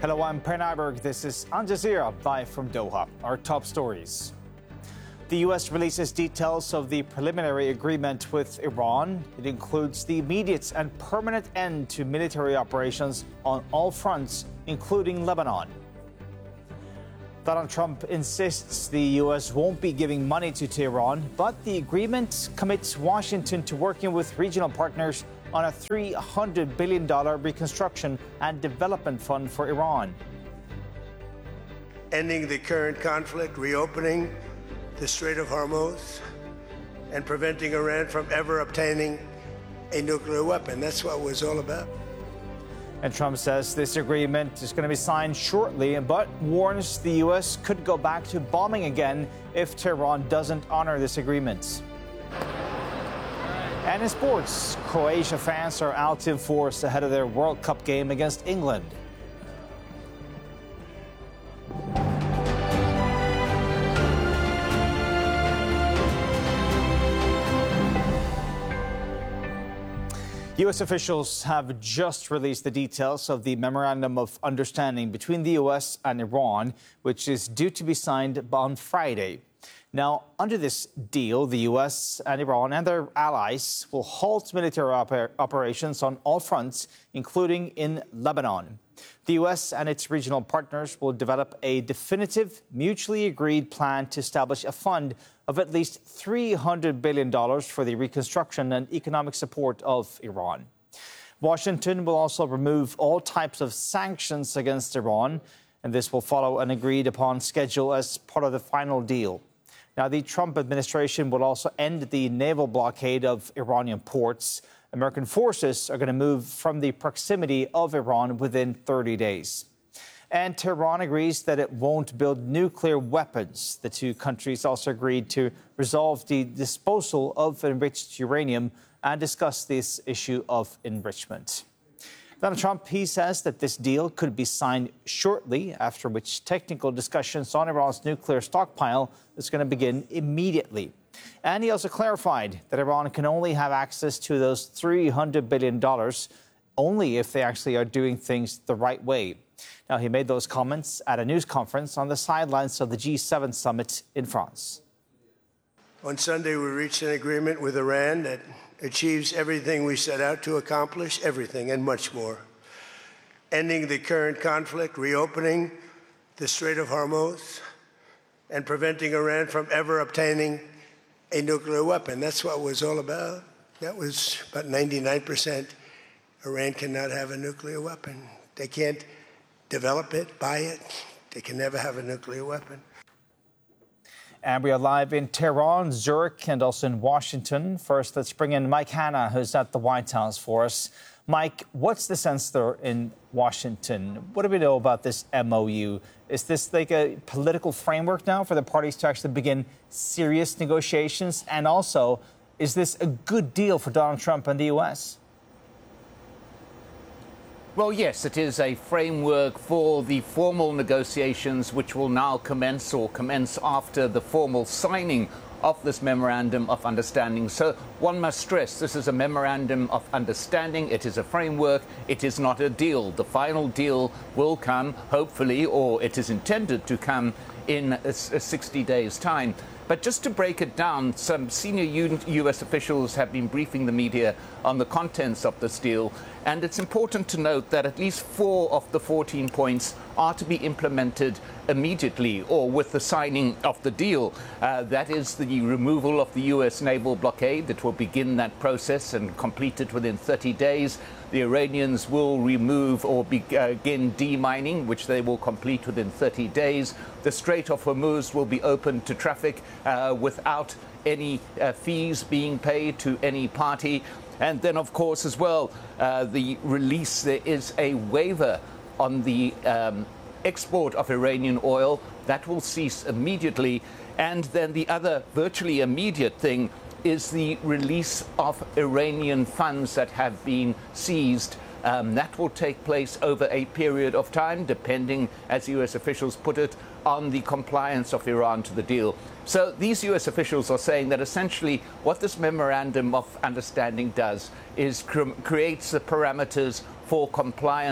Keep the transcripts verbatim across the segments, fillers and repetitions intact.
Hello, I'm Per Nyberg. This is Al Jazeera live from Doha. Our top stories. The U S releases details of the preliminary agreement with Iran. It includes the immediate and permanent end to military operations on all fronts, including Lebanon. Donald Trump insists the U S won't be giving money to Tehran, but the agreement commits Washington to working with regional partners on a three hundred billion dollars reconstruction and development fund for Iran. Ending the current conflict, reopening the Strait of Hormuz, and preventing Iran from ever obtaining a nuclear weapon. That's what it was all about. And Trump says this agreement is going to be signed shortly, but warns the U S could go back to bombing again if Tehran doesn't honor this agreement. And in sports, Croatia fans are out in force ahead of their World Cup game against England. U S officials have just released the details of the Memorandum of Understanding between the U S and Iran, which is due to be signed on Friday. Now, under this deal, the U S and Iran and their allies will halt military oper- operations on all fronts, including in Lebanon. The U S and its regional partners will develop a definitive, mutually agreed plan to establish a fund of at least three hundred billion dollars for the reconstruction and economic support of Iran. Washington will also remove all types of sanctions against Iran, and this will follow an agreed-upon schedule as part of the final deal. Now, the Trump administration will also end the naval blockade of Iranian ports. American forces are going to move from the proximity of Iran within thirty days. And Tehran agrees that it won't build nuclear weapons. The two countries also agreed to resolve the disposal of enriched uranium and discuss this issue of enrichment. Donald Trump, he says that this deal could be signed shortly, after which technical discussions on Iran's nuclear stockpile is going to begin immediately. And he also clarified that Iran can only have access to those three hundred billion dollars only if they actually are doing things the right way. Now, he made those comments at a news conference on the sidelines of the G seven summit in France. On Sunday, we reached an agreement with Iran that achieves everything we set out to accomplish, everything and much more. Ending the current conflict, reopening the Strait of Hormuz, and preventing Iran from ever obtaining a nuclear weapon. That's what it was all about. That was about ninety-nine percent. Iran cannot have a nuclear weapon. They can't develop it, buy it. They can never have a nuclear weapon. And we are live in Tehran, Zurich, and also in Washington. First, let's bring in Mike Hanna, who's at the White House for us. Mike, what's the sense there in Washington? What do we know about this M O U? Is this like a political framework now for the parties to actually begin serious negotiations? And also, is this a good deal for Donald Trump and the U S? Well, yes, it is a framework for the formal negotiations which will now commence or commence after the formal signing of this Memorandum of Understanding. So one must stress this is a Memorandum of Understanding. It is a framework. It is not a deal. The final deal will come, hopefully, or it is intended to come in a, a sixty days' time. But just to break it down, some senior U S officials have been briefing the media on the contents of this deal. And it's important to note that at least four of the fourteen points are to be implemented immediately or with the signing of the deal. Uh, that is the removal of the U S naval blockade that will begin that process and complete it within thirty days. The Iranians will remove or begin demining, which they will complete within thirty days. The Strait of Hormuz will be open to traffic uh, without any uh, fees being paid to any party. And then, of course, as well, uh, the release, there is a waiver on the um, export of Iranian oil. That will cease immediately. And then the other virtually immediate thing is the release of Iranian funds that have been seized. Um, that will take place over a period of time, depending, as U S officials put it, on the compliance of Iran to the deal. So these U S officials are saying that essentially what this Memorandum of Understanding does is cre- creates the parameters for compliance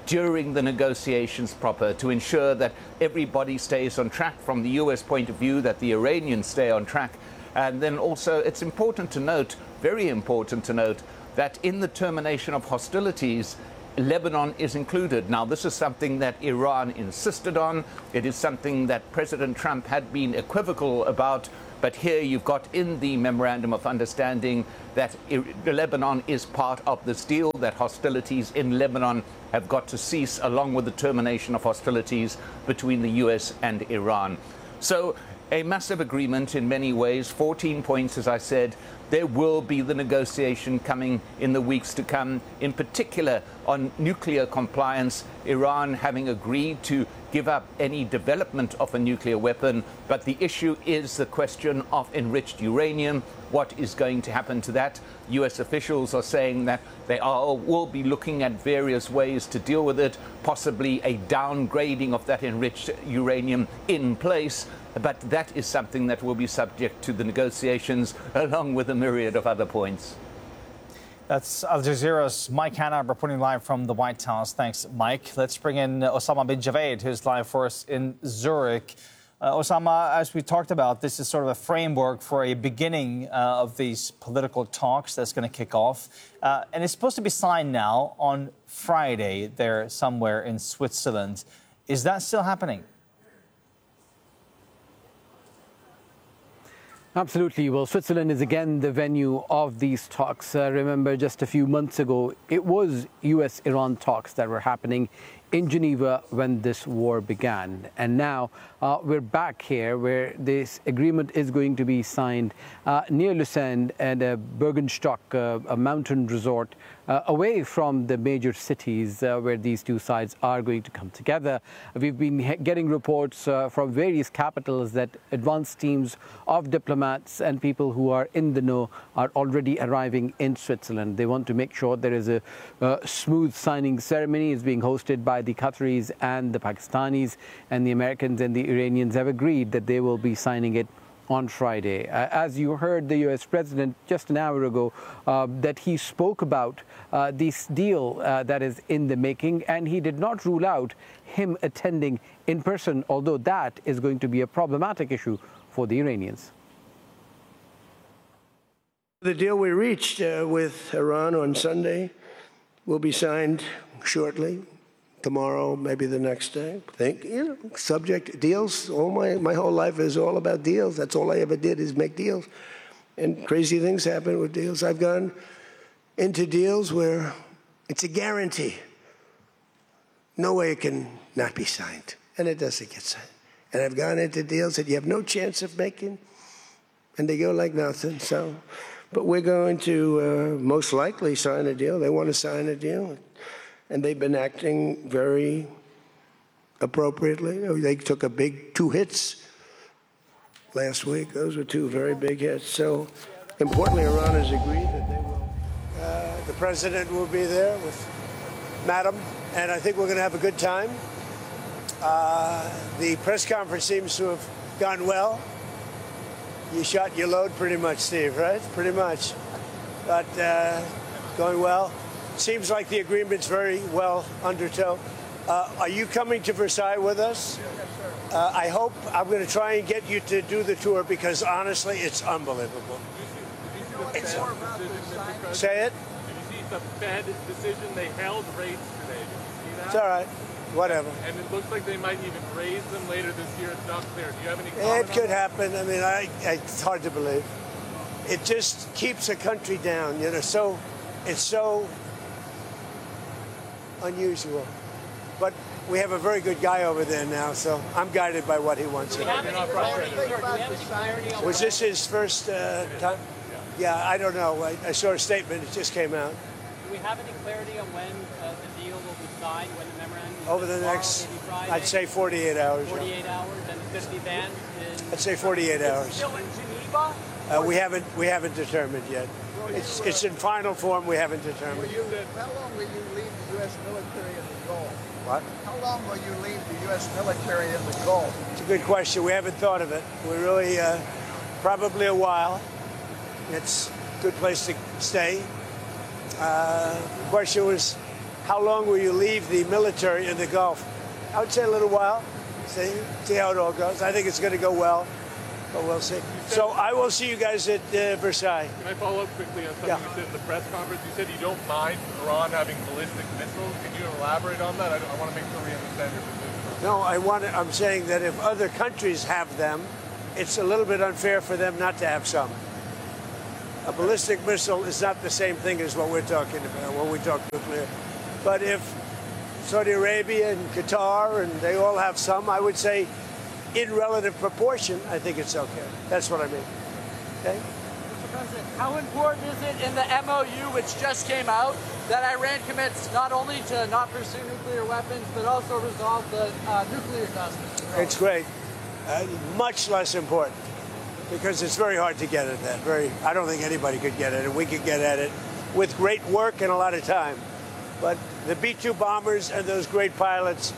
during the negotiations proper to ensure that everybody stays on track from the U S point of view, that the Iranians stay on track. And then also it's important to note, very important to note, that in the termination of hostilities, Lebanon is included. Now, this is something that Iran insisted on. It is something that President Trump had been equivocal about. But here you've got in the Memorandum of Understanding that Lebanon is part of this deal, that hostilities in Lebanon have got to cease along with the termination of hostilities between the U S and Iran. So a massive agreement in many ways, fourteen points, as I said. There will be the negotiation coming in the weeks to come, in particular on nuclear compliance, Iran having agreed to give up any development of a nuclear weapon. But the issue is the question of enriched uranium. What is going to happen to that? U S officials are saying that they are, will be looking at various ways to deal with it, possibly a downgrading of that enriched uranium in place. But that is something that will be subject to the negotiations, along with a myriad of other points. That's Al Jazeera's Mike Hanna reporting live from the White House. Thanks, Mike. Let's bring in Osama bin Javed, who's live for us in Zurich. Uh, Osama, as we talked about, this is sort of a framework for a beginning uh, of these political talks that's going to kick off. Uh, and it's supposed to be signed now on Friday there somewhere in Switzerland. Is that still happening? Absolutely. Well, Switzerland is again the venue of these talks. Uh, remember, just a few months ago, it was U S Iran talks that were happening in Geneva when this war began. And now uh, we're back here where this agreement is going to be signed uh, near Lucerne at a Bergenstock, uh, a mountain resort, uh, away from the major cities uh, where these two sides are going to come together. We've been getting reports uh, from various capitals that advanced teams of diplomats and people who are in the know are already arriving in Switzerland. They want to make sure there is a uh, smooth signing ceremony. It's being hosted by the Qataris and the Pakistanis, and the Americans and the Iranians have agreed that they will be signing it on Friday. Uh, as you heard the U S president just an hour ago, uh, that he spoke about uh, this deal uh, that is in the making, and he did not rule out him attending in person, although that is going to be a problematic issue for the Iranians. The deal we reached uh, with Iran on Sunday will be signed shortly. Tomorrow, maybe the next day. Think, you know, subject deals. All my my whole life is all about deals. That's all I ever did is make deals, and crazy things happen with deals. I've gone into deals where it's a guarantee. No way it can not be signed, and it doesn't get signed. And I've gone into deals that you have no chance of making, and they go like nothing. So, but we're going to uh, most likely sign a deal. They want to sign a deal. And they've been acting very appropriately. They took a big two hits last week. Those were two very big hits. So, importantly, Iran has agreed that they will. Uh, the president will be there with Madam, and I think we're going to have a good time. Uh, the press conference seems to have gone well. You shot your load pretty much, Steve, right? Pretty much. But uh, going well. Seems like the agreement's very well undertow. Uh, are you coming to Versailles with us? Yes, sir. Uh, I hope I'm going to try and get you to do the tour because honestly, it's unbelievable. Did you see, did you see the It's, say it. Did you see the Fed decision? They held rates today. Did you see that? It's all right. Whatever. And it looks like they might even raise them later this year. It's not clear. Do you have any comment It could on that? happen. I mean, I, I, it's hard to believe. It just keeps a country down. You know, so it's so unusual. But we have a very good guy over there now, so I'm guided by what he wants. Was this his first uh, time? Yeah, I don't know. I, I saw a statement. It just came out. Do we have any clarity on when uh, the deal will be signed, when the memorandum will Over be the tomorrow, next, maybe Friday? I'd say forty-eight hours. forty-eight hours, and the fifty band in... I'd say forty-eight hours. Still in Geneva? Uh, we haven't we haven't determined yet. It's it's in final form. We haven't determined. You, how long will you leave the U S military in the Gulf? What? How long will you leave the U S military in the Gulf? It's a good question. We haven't thought of it. We really uh, probably a while. It's a good place to stay. Uh, the question was, how long will you leave the military in the Gulf? I would say a little while. See, see how it all goes. I think it's going to go well, but we'll see. So I will see you guys at uh, Versailles. Can I follow up quickly on something Yeah. you said in the press conference? You said you don't mind Iran having ballistic missiles. Can you elaborate on that? I, I want to make sure we understand your position. No, I want to, I'm saying that if other countries have them, it's a little bit unfair for them not to have some. A ballistic missile is not the same thing as what we're talking about when we talk nuclear. But if Saudi Arabia and Qatar and they all have some, I would say in relative proportion, I think it's okay. That's what I mean. Okay? Mister President, how important is it in the M O U, which just came out, that Iran commits not only to not pursue nuclear weapons, but also resolve the uh, nuclear dust? It's great. Uh, much less important because it's very hard to get at that. Very, I don't think anybody could get at it. We could get at it with great work and a lot of time. But the B two bombers and those great pilots,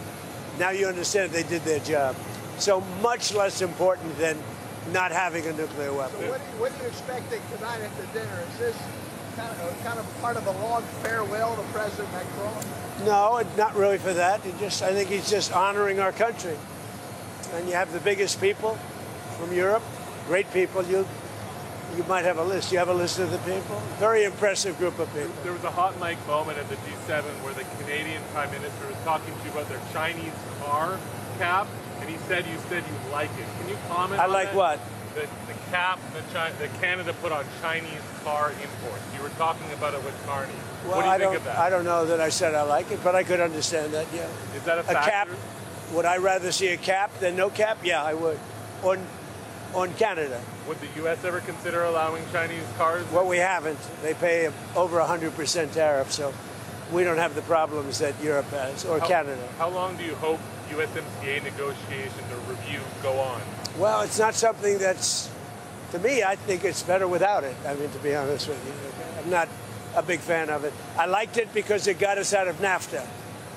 now you understand they did their job. So much less important than not having a nuclear weapon. So what, do you, what are you expecting tonight at the dinner? Is this kind of, kind of part of a long farewell to President Macron? No, not really for that. He just, I think he's just honoring our country. And you have the biggest people from Europe, great people. You you might have a list. You have a list of the people. Very impressive group of people. There was a hot mic moment at the G seven where the Canadian Prime Minister was talking to you about their Chinese car cap, and he said you said you like it. Can you comment I on like that? what? The, the cap that, China, that Canada put on Chinese car imports. You were talking about it with Carney. Well, what do you I think don't, of that? I don't know that I said I like it, but I could understand that, yeah. Is that a A factor? cap? Would I rather see a cap than no cap? Yeah, I would. On, on Canada. Would the U S ever consider allowing Chinese cars? Well, we haven't. They pay over one hundred percent tariff, so we don't have the problems that Europe has, or how, Canada. How long do you hope U S M C A negotiation or review go on? Well, it's not something that's, to me, I think it's better without it. I mean, to be honest with you. I'm not a big fan of it. I liked it because it got us out of NAFTA.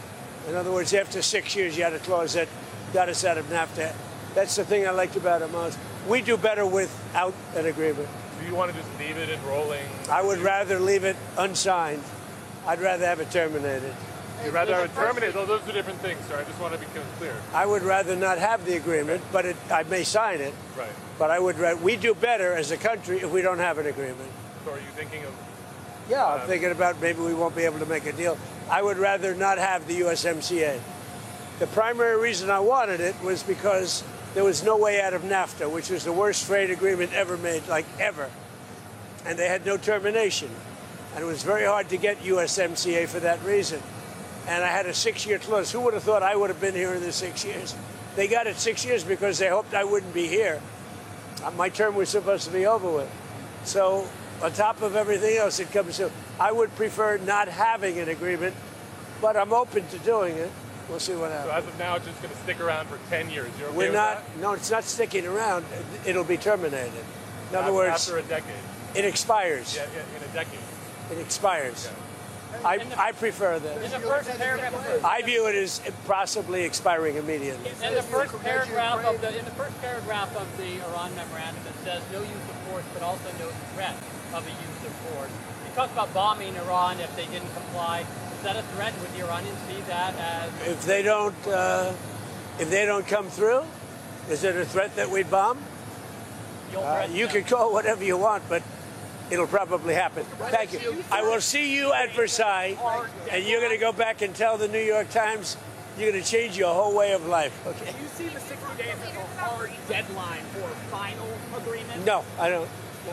In other words, after six years, you had a clause that got us out of NAFTA. That's the thing I liked about it most. We do better without an agreement. Do you want to just leave it enrolling? I would rather leave it unsigned. I'd rather have it terminated. You'd rather have it terminated? Oh, those are different things, sir. I just want to be clear. I would rather not have the agreement, but it, I may sign it. Right. But I would. ra- We do better as a country if we don't have an agreement. So are you thinking of... Yeah, I'm Um, thinking about maybe we won't be able to make a deal. I would rather not have the U S M C A. The primary reason I wanted it was because there was no way out of NAFTA, which was the worst trade agreement ever made, like ever. And they had no termination. And it was very hard to get U S M C A for that reason. And I had a six-year clause. Who would have thought I would have been here in the six years? They got it six years because they hoped I wouldn't be here. Uh, My term was supposed to be over with. So on top of everything else, it comes to, I would prefer not having an agreement, but I'm open to doing it. We'll see what So happens. as of now, it's just going to stick around for ten years. You're okay We're with not, that? no, it's not sticking around. It'll be terminated. In other After- words, After a decade. it expires. Yeah, yeah, in a decade. It expires. I, I prefer In that. the first paragraph, I view it as possibly expiring immediately. in the first paragraph of the in the first paragraph of the Iran memorandum, it says no use of force, but also no threat of a use of force. You talk about bombing Iran if they didn't comply. Is that a threat? Would the Iranians see that as? If they don't, uh, if they don't come through, is it a threat that we bomb? You'll Uh, threaten you them? can call whatever you want, but it'll probably happen. Thank you. I will see you at Versailles, and you're going to go back and tell the New York Times you're going to change your whole way of life. Okay? Do you see the sixty days as a hard deadline for final agreement? No, I don't. No.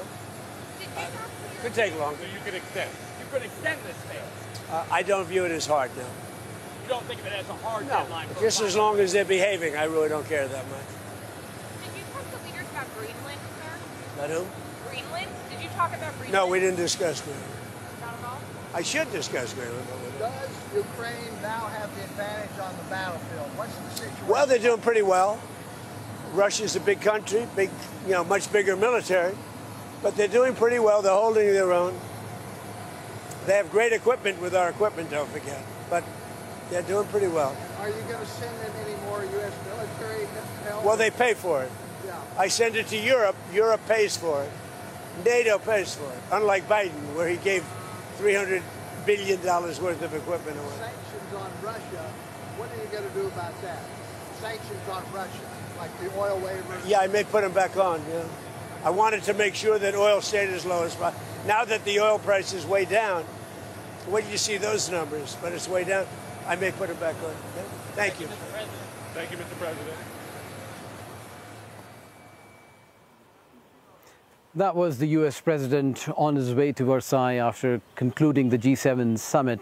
Could take longer. So you could extend. You could extend this phase. Uh, I don't view it as hard now. You don't think of it as a hard No, deadline for just as final- long as they're behaving, I really don't care that much. Did you talk to leaders about Greenland, sir? Not who? Greenland? Did you talk about Greenland? No, we didn't discuss Greenland. Not at all? I should discuss Greenland. but we didn't. Does Ukraine now have the advantage on the battlefield? What's the situation? Well, they're doing pretty well. Russia's a big country, big, you know, much bigger military, but they're doing pretty well. They're holding their own. They have great equipment with our equipment, don't forget, but they're doing pretty well. Are you going to send them any more U S military help? Well, they pay for it. Yeah. I send it to Europe. Europe pays for it. NATO pays for it. Unlike Biden, where he gave three hundred billion dollars worth of equipment away. Sanctions on Russia, what are you going to do about that? Sanctions on Russia, like the oil waivers? Yeah, I may put them back on, yeah. I wanted to make sure that oil stayed as low as possible. Now that the oil price is way down, where do you see those numbers? But it's way down. I may put them back on. Yeah? Thank you. Thank you, Mister President. That was the U S president on his way to Versailles after concluding the G seven summit.